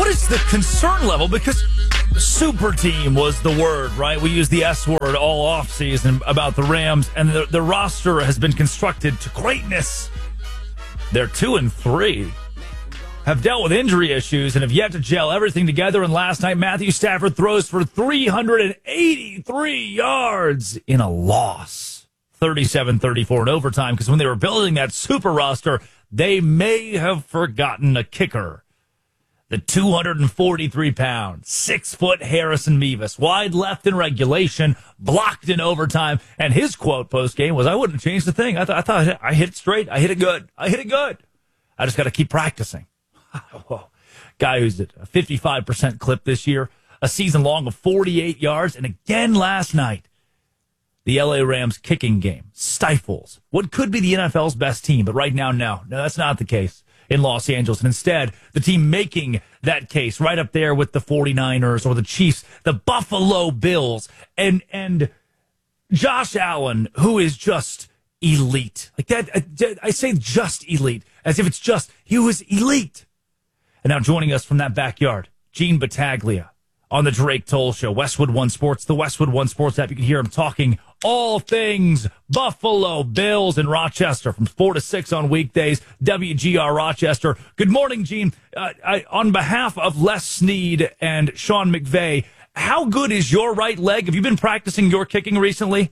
what is the concern level? Because super team was the word, right? We use the S word all offseason about the Rams, and the roster has been constructed to greatness. They're 2-3. Have dealt with injury issues and have yet to gel everything together. And last night, Matthew Stafford throws for 383 yards in a loss. 37-34 in overtime, because when they were building that super roster, they may have forgotten a kicker. The 243-pound, 6-foot Harrison Mevis, wide left in regulation, blocked in overtime, and his quote post-game was, "I wouldn't change the thing. I thought I hit it straight. I hit it good. I just got to keep practicing." Guy who's at a 55% clip this year, a season long of 48 yards, and again last night, the LA Rams kicking game stifles what could be the NFL's best team, but right now, no, that's not the case in Los Angeles. And instead, the team making that case right up there with the 49ers or the Chiefs, the Buffalo Bills, and Josh Allen, who is just elite. Like that, I say just elite, as if it's just, he was elite. And now joining us from that backyard, Gene Battaglia on the Drake Toll Show, Westwood One Sports, the Westwood One Sports app. You can hear him talking all things Buffalo Bills in Rochester from 4 to 6 on weekdays, WGR Rochester. Good morning, Gene. On behalf of Les Snead and Sean McVay, how good is your right leg? Have you been practicing your kicking recently?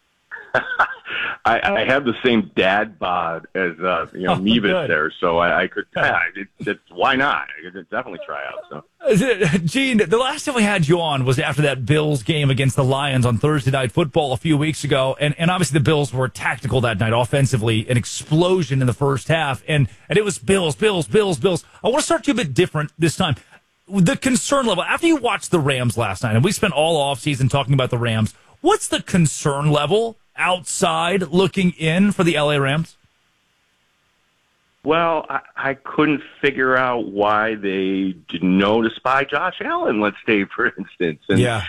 I have the same dad bod as Mevis there, so I could. Why not? I could definitely try out. So, Gene, the last time we had you on was after that Bills game against the Lions on Thursday Night Football a few weeks ago, and obviously the Bills were tactical that night, offensively, an explosion in the first half, and it was Bills. I want to start you a bit different this time. The concern level after you watched the Rams last night, and we spent all offseason talking about the Rams. What's the concern level outside looking in for the LA Rams? Well, I couldn't figure out why they didn't know to spy Josh Allen, let's say, for instance. And, yeah.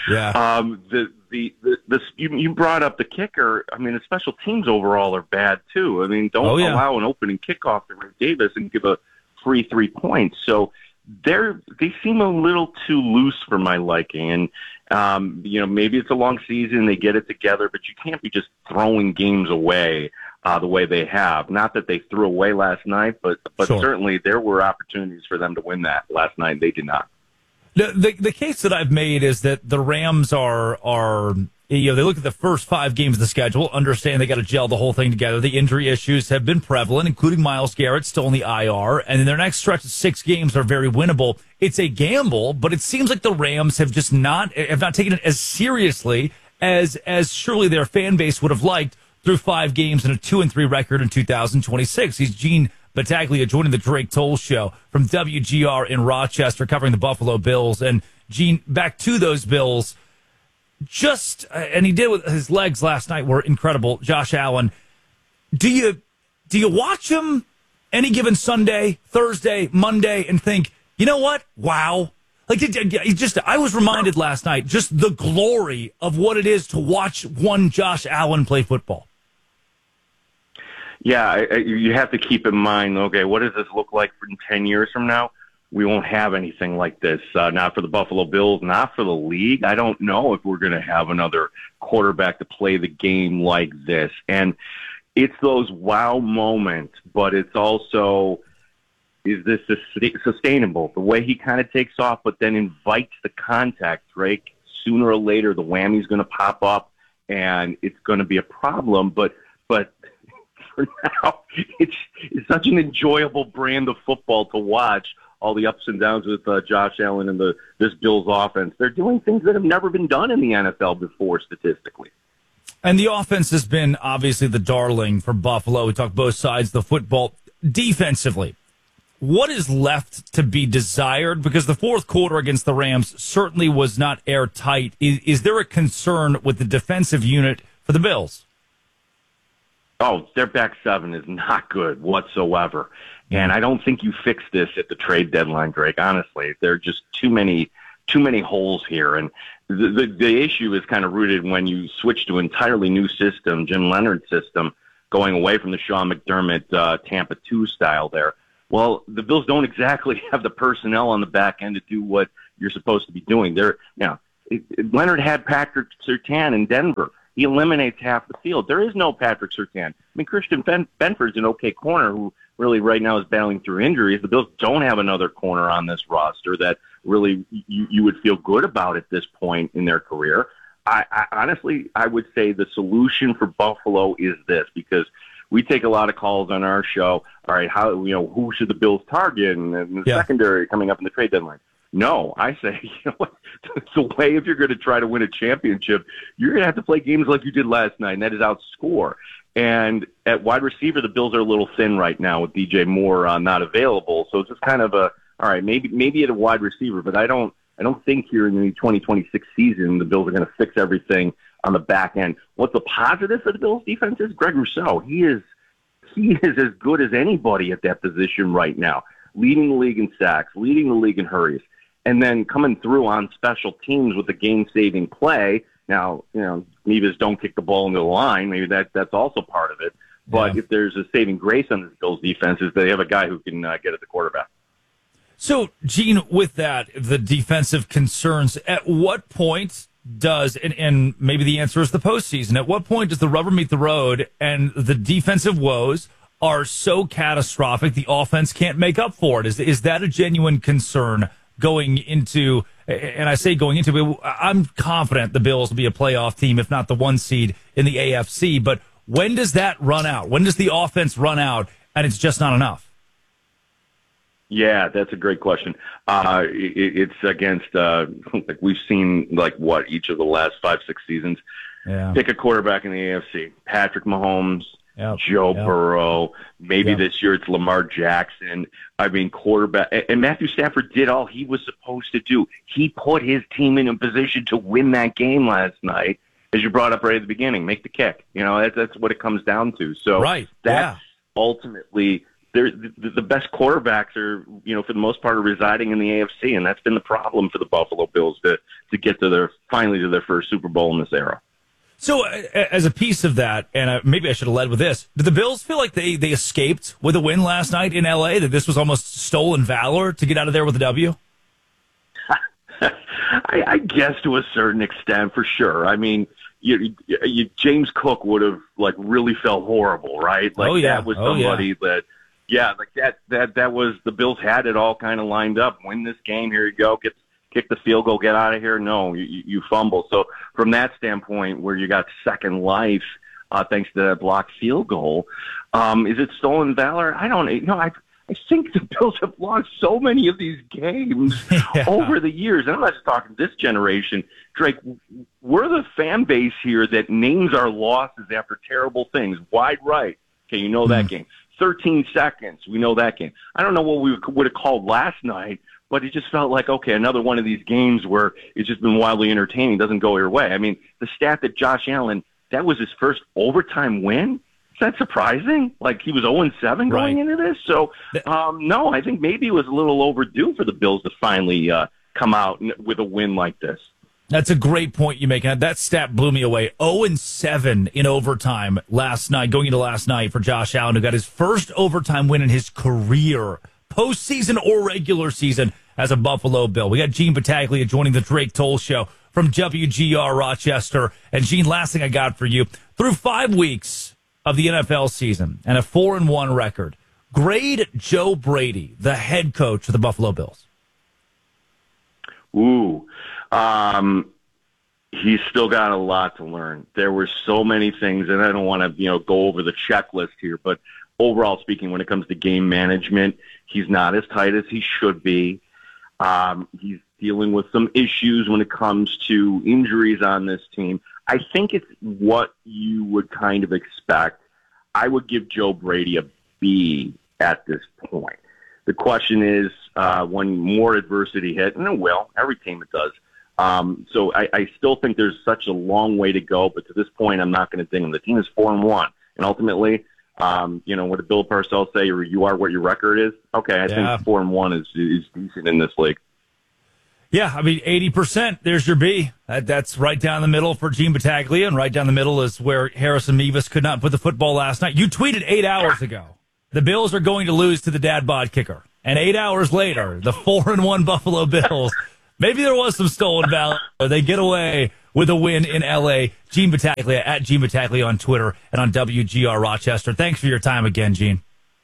You brought up the kicker. I mean, the special teams overall are bad, too. I mean, don't allow an opening kickoff to Rick Davis and give a free 3 points. So they seem a little too loose for my liking. And, maybe it's a long season, they get it together, but you can't be just throwing games away the way they have. Not that they threw away last night, but sure. Certainly there were opportunities for them to win that last night. They did not. The case that I've made is that the Rams are they look at the first 5 games of the schedule, understand they got to gel the whole thing together. The injury issues have been prevalent, including Myles Garrett still in the IR, and in their next stretch of 6 games are very winnable. It's a gamble, but it seems like the Rams have just not taken it as seriously as surely their fan base would have liked through 5 games and a 2-3 record in 2026. He's Gene Battaglia joining the Drake Toll Show from WGR in Rochester, covering the Buffalo Bills. And Gene, back to those Bills. And he did with his legs last night were incredible. Josh Allen, do you watch him any given Sunday, Thursday, Monday, and think, you know what? Wow. I was reminded last night just the glory of what it is to watch one Josh Allen play football. Yeah, you have to keep in mind, okay, what does this look like in 10 years from now? We won't have anything like this, not for the Buffalo Bills, not for the league. I don't know if we're going to have another quarterback to play the game like this. And it's those wow moments, but it's also, is this sustainable? The way he kind of takes off, but then invites the contact, right? Sooner or later, the whammy's going to pop up, and it's going to be a problem. But for now, it's such an enjoyable brand of football to watch. All the ups and downs with Josh Allen and this Bills offense. They're doing things that have never been done in the NFL before statistically. And the offense has been obviously the darling for Buffalo. We talked both sides of the football. Defensively, what is left to be desired? Because the fourth quarter against the Rams certainly was not airtight. Is there a concern with the defensive unit for the Bills? Oh, their back seven is not good whatsoever. And I don't think you fix this at the trade deadline, Drake. Honestly, there are just too many holes here. And the issue is kind of rooted when you switch to an entirely new system, Jim Leonard's system, going away from the Sean McDermott Tampa 2 style there. Well, the Bills don't exactly have the personnel on the back end to do what you're supposed to be doing. Leonard had Patrick Surtain in Denver. He eliminates half the field. There is no Patrick Surtain. I mean, Christian Benford's an okay corner who really right now is battling through injuries. The Bills don't have another corner on this roster that really you would feel good about at this point in their career. I honestly, I would say the solution for Buffalo is this, because we take a lot of calls on our show. All right, who should the Bills target in the secondary coming up in the trade deadline? No, I say, it's a way if you're going to try to win a championship, you're going to have to play games like you did last night, and that is outscore. And at wide receiver, the Bills are a little thin right now with DJ Moore not available. So it's just kind of all right, maybe at a wide receiver, but I don't think here in the 2026 season the Bills are going to fix everything on the back end. What's the positive for the Bills defense is Greg Rousseau. He is as good as anybody at that position right now, leading the league in sacks, leading the league in hurries, and then coming through on special teams with the game-saving play. Now, Nevis don't kick the ball into the line. Maybe that's also part of it. But if there's a saving grace on this Bills defense is they have a guy who can get at the quarterback. So, Gene, with that, the defensive concerns, at what point does, and maybe the answer is the postseason, at what point does the rubber meet the road and the defensive woes are so catastrophic the offense can't make up for it? Is that a genuine concern going into, and I say going into, I'm confident the Bills will be a playoff team, if not the 1 seed in the AFC, but when does that run out? When does the offense run out and it's just not enough? Yeah, that's a great question. It's against, like we've seen, each of the last 5-6 seasons. Yeah. Pick a quarterback in the AFC. Patrick Mahomes, Joe Burrow. Maybe this year it's Lamar Jackson. I mean, quarterback. And Matthew Stafford did all he was supposed to do. He put his team in a position to win that game last night, as you brought up right at the beginning. Make the kick. That's what it comes down to. So that's ultimately – the best quarterbacks are, for the most part, are residing in the AFC, and that's been the problem for the Buffalo Bills to get to finally to their first Super Bowl in this era. So, as a piece of that, and maybe I should have led with this, did the Bills feel like they escaped with a win last night in L.A., that this was almost stolen valor to get out of there with a W? I guess to a certain extent, for sure. I mean, James Cook would have really felt horrible, right? That was somebody that. Yeah, that was the Bills had it all kind of lined up. Win this game, here you go. Kick the field goal, get out of here. No, you fumble. So from that standpoint, where you got second life thanks to that blocked field goal, is it stolen valor? I don't know. I think the Bills have lost so many of these games over the years, and I'm not just talking this generation. Drake, we're the fan base here that names our losses after terrible things. Wide right. Okay, that game. 13 seconds. We know that game. I don't know what we would have called last night, but it just felt like, okay, another one of these games where it's just been wildly entertaining, doesn't go your way. I mean, the stat that Josh Allen, that was his first overtime win. Is that surprising? He was 0-7 going into this? So, no, I think maybe it was a little overdue for the Bills to finally come out with a win like this. That's a great point you make. That stat blew me away. 0-7 in overtime going into last night for Josh Allen, who got his first overtime win in his career, postseason or regular season, as a Buffalo Bill. We got Gene Battaglia joining the Drake Toll Show from WGR Rochester. And Gene, last thing I got for you, through 5 weeks of the NFL season and a 4-1 record, grade Joe Brady, the head coach of the Buffalo Bills. Ooh. He's still got a lot to learn. There were so many things, and I don't want to, go over the checklist here, but overall speaking, when it comes to game management, he's not as tight as he should be. He's dealing with some issues when it comes to injuries on this team. I think it's what you would kind of expect. I would give Joe Brady a B at this point. The question is, when more adversity hit, and it will, every team it does. So I still think there's such a long way to go, but to this point, I'm not going to ding him. The team is 4-1, and ultimately, what did Bill Parcells say? You are what your record is. Okay, I think 4-1 is decent in this league. Yeah, I mean, 80%, there's your B. That's right down the middle for Gene Battaglia, and right down the middle is where Harrison Mevis could not put the football last night. You tweeted 8 hours ago the Bills are going to lose to the dad bod kicker. And 8 hours later, the 4-1 Buffalo Bills, maybe there was some stolen valor. They get away with a win in L.A. Gene Battaglia, at Gene Battaglia on Twitter and on WGR Rochester. Thanks for your time again, Gene.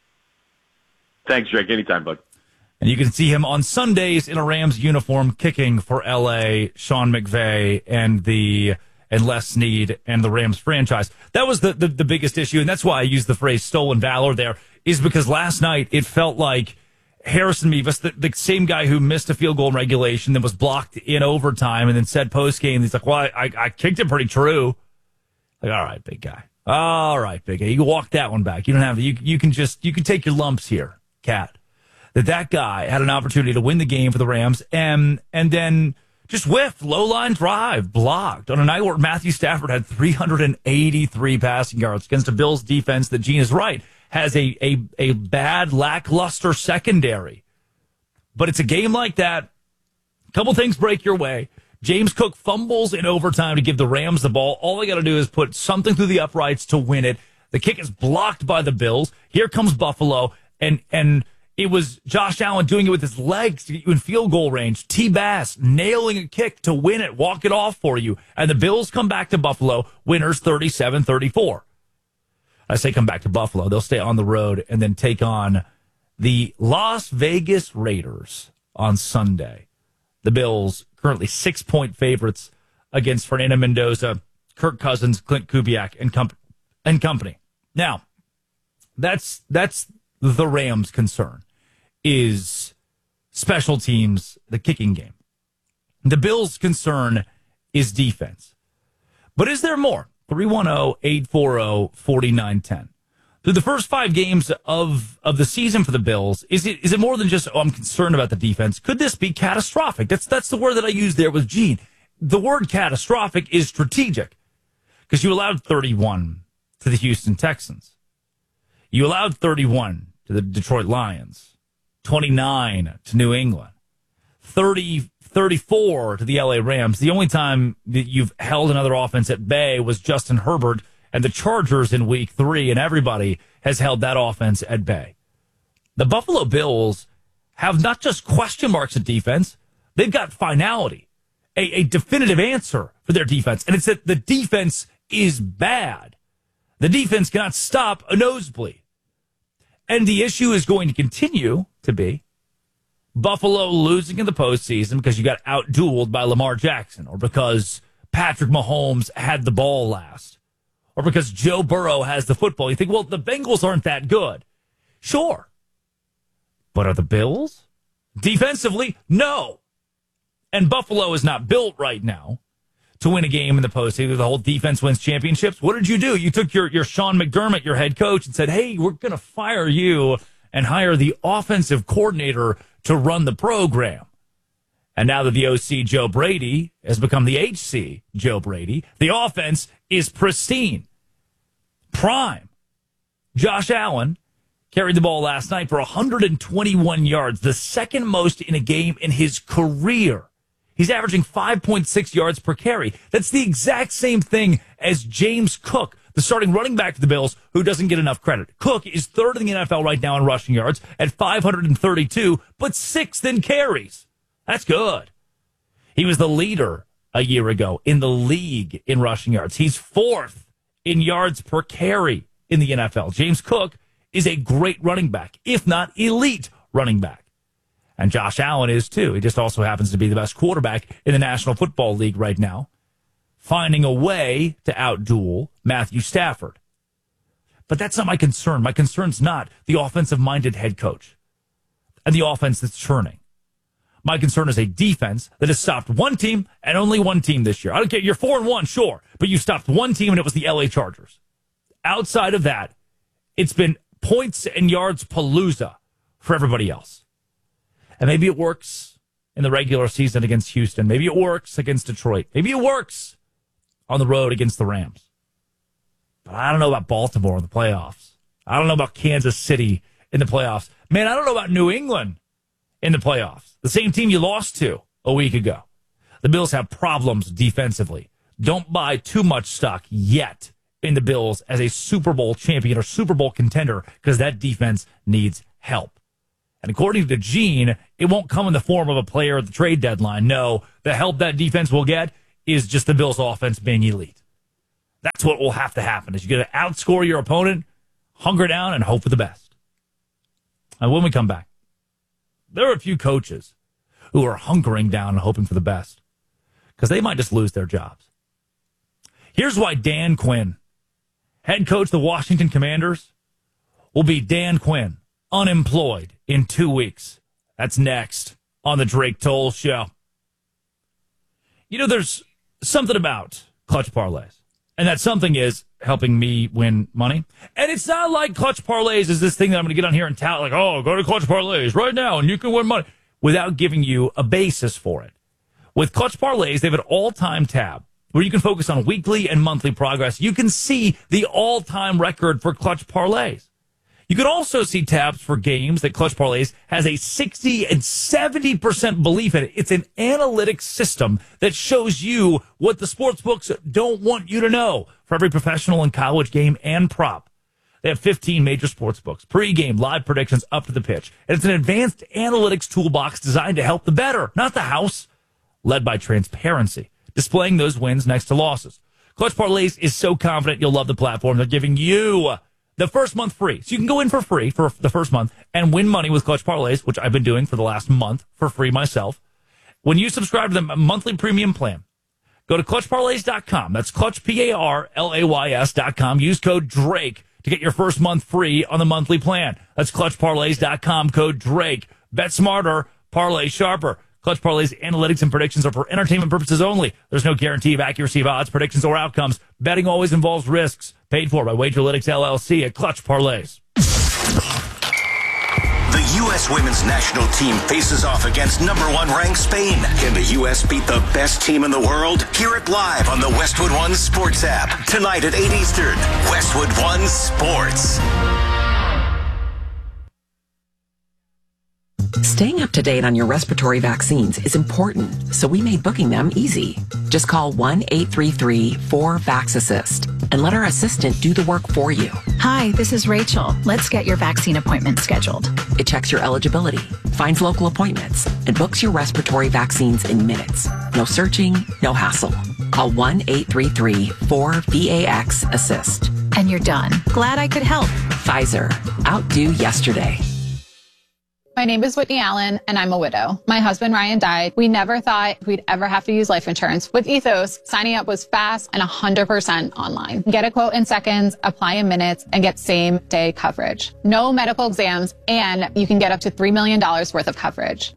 Thanks, Drake. Anytime, bud. And you can see him on Sundays in a Rams uniform kicking for L.A., Sean McVay, and Les Snead and the Rams franchise. That was the biggest issue, and that's why I used the phrase stolen valor there, is because last night it felt like Harrison Mevis, the same guy who missed a field goal in regulation, then was blocked in overtime, and then said post-game, he's like, well, I kicked it pretty true. Like, all right, big guy. All right, big guy. You can walk that one back. You don't have to. You can take your lumps here, Cat. That guy had an opportunity to win the game for the Rams and then just whiffed, low-line drive, blocked on a night where Matthew Stafford had 383 passing yards against a Bills defense that, Gene is right, has a bad, lackluster secondary. But it's a game like that. A couple things break your way. James Cook fumbles in overtime to give the Rams the ball. All they got to do is put something through the uprights to win it. The kick is blocked by the Bills. Here comes Buffalo, and it was Josh Allen doing it with his legs to get you in field goal range. T-Bass nailing a kick to win it, walk it off for you. And the Bills come back to Buffalo, winners 37-34. I say come back to Buffalo. They'll stay on the road and then take on the Las Vegas Raiders on Sunday. The Bills currently 6-point favorites against Fernando Mendoza, Kirk Cousins, Clint Kubiak, and company. Now, that's the Rams' concern, is special teams, the kicking game. The Bills' concern is defense. But is there more? 310-840-4910. Through the first 5 games of the season for the Bills, is it more than just, I'm concerned about the defense? Could this be catastrophic? That's the word that I used there with Gene. The word catastrophic is strategic, because you allowed 31 to the Houston Texans. You allowed 31 to the Detroit Lions, 29 to New England, 34 to the LA Rams. The only time that you've held another offense at bay was Justin Herbert and the Chargers in week 3, and everybody has held that offense at bay. The Buffalo Bills have not just question marks at defense, they've got finality, a definitive answer for their defense, and it's that the defense is bad. The defense cannot stop a nosebleed. And the issue is going to continue to be Buffalo losing in the postseason because you got out-dueled by Lamar Jackson, or because Patrick Mahomes had the ball last, or because Joe Burrow has the football. You think, well, the Bengals aren't that good. Sure. But are the Bills? Defensively, no. And Buffalo is not built right now to win a game in the postseason. The whole defense wins championships. What did you do? You took your Sean McDermott, your head coach, and said, hey, we're going to fire you and hire the offensive coordinator to run the program. And now that the OC Joe Brady has become the HC Joe Brady, the offense is pristine. Prime. Josh Allen carried the ball last night for 121 yards, the second most in a game in his career. He's averaging 5.6 yards per carry. That's the exact same thing as James Cook, the starting running back for the Bills, who doesn't get enough credit. Cook is third in the NFL right now in rushing yards at 532, but 6th in carries. That's good. He was the leader a year ago in the league in rushing yards. He's 4th in yards per carry in the NFL. James Cook is a great running back, if not elite running back. And Josh Allen is too. He just also happens to be the best quarterback in the National Football League right now, finding a way to outduel Matthew Stafford. But that's not my concern. My concern's not the offensive-minded head coach and the offense that's churning. My concern is a defense that has stopped one team and only one team this year. I don't care. You're 4-1, sure, but you stopped one team, and it was the LA Chargers. Outside of that, it's been points and yards palooza for everybody else. And maybe it works in the regular season against Houston. Maybe it works against Detroit. Maybe it works on the road against the Rams. But I don't know about Baltimore in the playoffs. I don't know about Kansas City in the playoffs. Man, I don't know about New England in the playoffs. The same team you lost to a week ago. The Bills have problems defensively. Don't buy too much stock yet in the Bills as a Super Bowl champion or Super Bowl contender because that defense needs help. And according to Gene, it won't come in the form of a player at the trade deadline. No, the help that defense will get is just the Bills' offense being elite. That's what will have to happen is you got to outscore your opponent, hunker down, and hope for the best. And when we come back, there are a few coaches who are hunkering down and hoping for the best because they might just lose their jobs. Here's why Dan Quinn, head coach of the Washington Commanders, will be Dan Quinn, unemployed in 2 weeks. That's next on the Drake Toll Show. You know, there's something about clutch parlays, and that something is helping me win money. And it's not like clutch parlays is this thing that I'm going to get on here and tout, like, oh, go to clutch parlays right now and you can win money, without giving you a basis for it. With clutch parlays, they have an all-time tab where you can focus on weekly and monthly progress. You can see the all-time record for clutch parlays. You can also see tabs for games that Clutch Parlays has a 60 and 70% belief in it. It's an analytics system that shows you what the sports books don't want you to know for every professional and college game and prop. They have 15 major sports books, pre-game, live predictions up to the pitch. And it's an advanced analytics toolbox designed to help the bettor, not the house, led by transparency, displaying those wins next to losses. Clutch Parlays is so confident you'll love the platform. They're giving you the first month free. So you can go in for free for the first month and win money with Clutch Parlays, which I've been doing for the last month for free myself. When you subscribe to the monthly premium plan, go to clutchparlays.com. That's clutchparlays.com. Use code Drake to get your first month free on the monthly plan. That's clutchparlays.com, code Drake. Bet smarter, parlay sharper. Clutch Parlays analytics and predictions are for entertainment purposes only. There's no guarantee of accuracy of odds, predictions, or outcomes. Betting always involves risks. Paid for by Wagerlytics LLC at Clutch Parlays. The U.S. women's national team faces off against #1 ranked Spain. Can the U.S. beat the best team in the world? Hear it live on the Westwood One Sports app. Tonight at 8 Eastern. Westwood One Sports. Staying up to date on your respiratory vaccines is important, so we made booking them easy. Just call 1-833-4VAX-ASSIST and let our assistant do the work for you. Hi, this is Rachel. Let's get your vaccine appointment scheduled. It checks your eligibility, finds local appointments, and books your respiratory vaccines in minutes. No searching, no hassle. Call 1-833-4VAX-ASSIST. And you're done. Glad I could help. Pfizer. Outdo yesterday. My name is Whitney Allen, and I'm a widow. My husband, Ryan, died. We never thought we'd ever have to use life insurance. With Ethos, signing up was fast and 100% online. Get a quote in seconds, apply in minutes, and get same-day coverage. No medical exams, and you can get up to $3 million worth of coverage.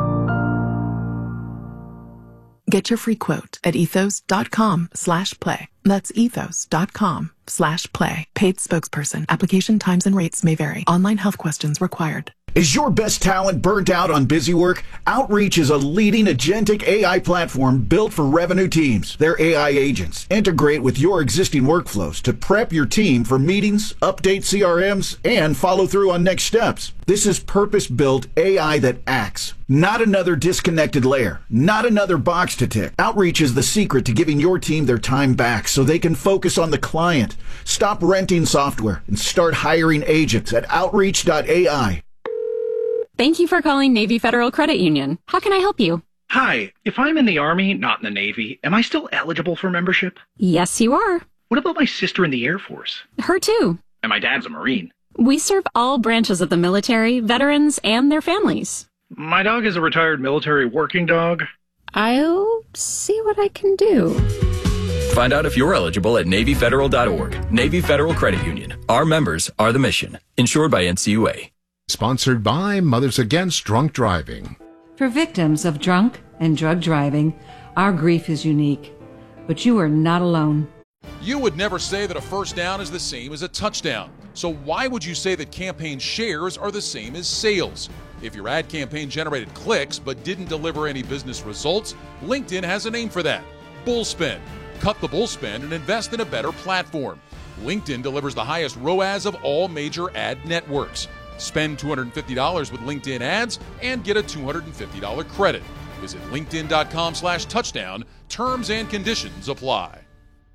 Get your free quote at ethos.com/play. That's ethos.com/play. Paid spokesperson. Application times and rates may vary. Online health questions required. Is your best talent burnt out on busy work? Outreach is a leading agentic AI platform built for revenue teams. Their AI agents integrate with your existing workflows to prep your team for meetings, update CRMs, and follow through on next steps. This is purpose-built AI that acts, not another disconnected layer, not another box to tick. Outreach is the secret to giving your team their time back so they can focus on the client. Stop renting software and start hiring agents at outreach.ai. Thank you for calling Navy Federal Credit Union. How can I help you? Hi, if I'm in the Army, not in the Navy, am I still eligible for membership? Yes, you are. What about my sister in the Air Force? Her too. And my dad's a Marine. We serve all branches of the military, veterans, and their families. My dog is a retired military working dog. I'll see what I can do. Find out if you're eligible at NavyFederal.org. Navy Federal Credit Union. Our members are the mission. Insured by NCUA. Sponsored by Mothers Against Drunk Driving. For victims of drunk and drug driving, our grief is unique, but you are not alone. You would never say that a first down is the same as a touchdown. So why would you say that campaign shares are the same as sales? If your ad campaign generated clicks but didn't deliver any business results, LinkedIn has a name for that. Bullspend. Cut the bullspend and invest in a better platform. LinkedIn delivers the highest ROAS of all major ad networks. Spend $250 with LinkedIn ads and get a $250 credit. Visit linkedin.com/touchdown. Terms and conditions apply.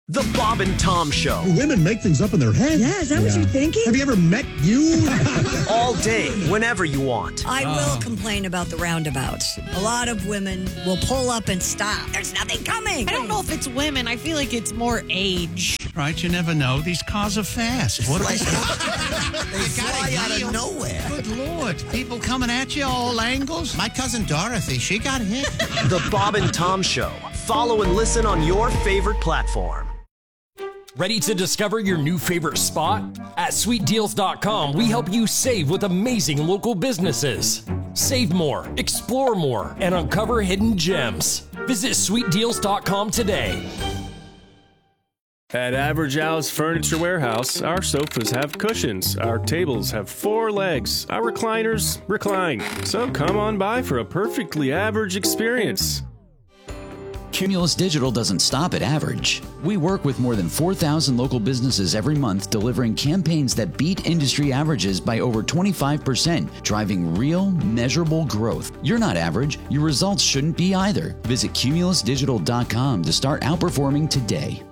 The Bob and Tom Show. Women make things up in their head. Yeah, is that what you're thinking? Have you ever met you? All day, whenever you want. I will complain about the roundabouts. A lot of women will pull up and stop. There's nothing coming. I don't know if it's women. I feel like it's more age. Right, you never know. These cars are fast. What they fly out of nowhere. Good Lord. People coming at you all angles. My cousin Dorothy, she got hit. The Bob and Tom Show. Follow and listen on your favorite platform. Ready to discover your new favorite spot? At sweetdeals.com, we help you save with amazing local businesses. Save more, explore more, and uncover hidden gems. Visit sweetdeals.com today. At Average Al's Furniture Warehouse, our sofas have cushions, our tables have 4 legs, our recliners recline. So come on by for a perfectly average experience. Cumulus Digital doesn't stop at average. We work with more than 4,000 local businesses every month, delivering campaigns that beat industry averages by over 25%, driving real, measurable growth. You're not average. Your results shouldn't be either. Visit cumulusdigital.com to start outperforming today.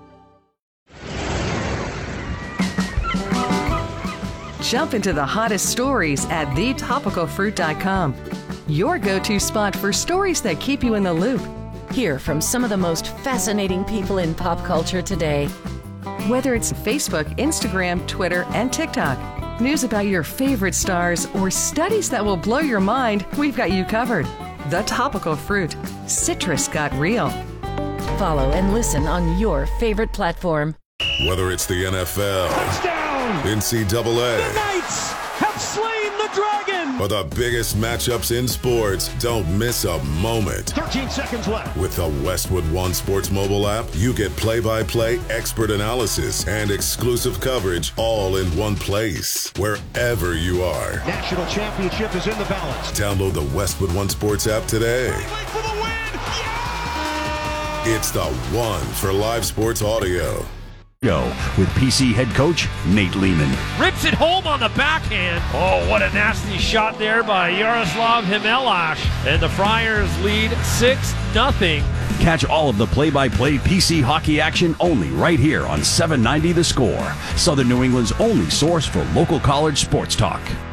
Jump into the hottest stories at thetopicalfruit.com. Your go-to spot for stories that keep you in the loop. Hear from some of the most fascinating people in pop culture today. Whether it's Facebook, Instagram, Twitter, and TikTok, news about your favorite stars, or studies that will blow your mind, we've got you covered. The Topical Fruit. Citrus got real. Follow and listen on your favorite platform. Whether it's the NFL, touchdown, NCAA, the Knights have slain the dragon, or the biggest matchups in sports, don't miss a moment. 13 seconds left. With the Westwood One Sports mobile app, you get play-by-play, expert analysis, and exclusive coverage all in one place, wherever you are. National championship is in the balance. Download the Westwood One Sports app today. For the win! Yeah! It's the one for live sports audio. Go with PC head coach Nate Lehman. Rips it home on the backhand. Oh, what a nasty shot there by Yaroslav Himelash. And the Friars lead 6-0. Catch all of the play-by-play PC hockey action only right here on 790 The Score, Southern New England's only source for local college sports talk.